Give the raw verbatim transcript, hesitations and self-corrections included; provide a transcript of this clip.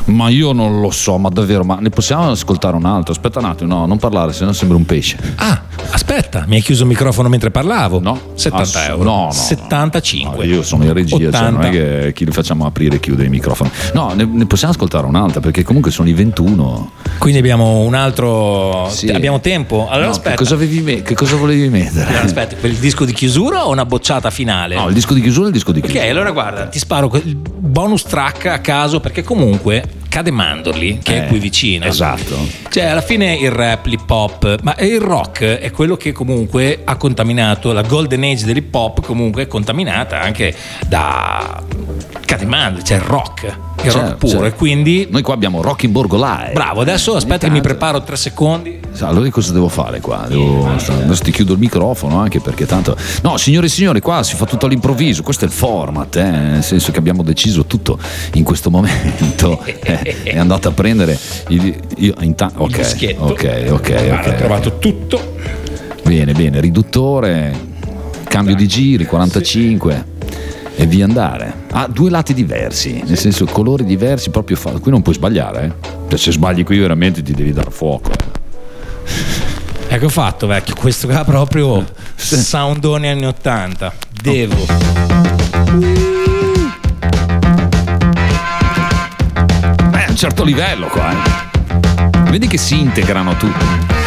Ma io non lo so, ma davvero, ma ne possiamo ascoltare un altro? Aspetta un attimo, no, non parlare, se no sembra un pesce. Ah, aspetta, mi hai chiuso il microfono mentre parlavo. No, settanta Ass- euro. no, no, settantacinque. No, io sono in regia, cioè ottanta. non è che chi li facciamo aprire e chiudere i microfoni. No, ne, ne possiamo ascoltare un'altra, perché comunque sono i ventuno. Quindi abbiamo un altro. Sì. Abbiamo tempo. Allora No, aspetta. Che cosa, avevi me- che cosa volevi mettere? Allora, aspetta, per il disco di chiusura o una bocciata finale? No, il disco di chiusura e il disco di chiusura. Ok, allora guarda, ti sparo il bonus track a caso perché comunque cade Mandorli, che Eh, è qui vicino. esatto. Cioè, alla fine il rap, l'hip hop, ma il rock è quello che comunque ha contaminato la golden age dell'hip hop, comunque è contaminata anche da Cade Mandorli, cioè il rock, il Certo, rock puro. certo. E quindi Noi qua abbiamo Rock in Borgo Live. bravo, adesso aspetta che mi tanto. preparo tre secondi. Allora cosa devo fare qua? Devo, adesso ti chiudo il microfono, anche perché tanto. No, signore e signori, qua si fa tutto all'improvviso. Questo è il format, eh, nel senso che abbiamo deciso tutto in questo momento. eh, è andato a prendere il, io, inta- ok, Fischietto. ok, ok, Guarda, ok. ho trovato tutto. Bene, bene, riduttore, cambio di giri, quarantacinque. E via andare. Ha due lati diversi, nel senso colori diversi, proprio fa- qui non puoi sbagliare, eh. Cioè, se sbagli qui veramente ti devi dar fuoco. eh. Ecco fatto, vecchio, questo qua proprio soundone anni ottanta. Devo. Beh, a un certo livello qua, eh. Vedi che si integrano tutti.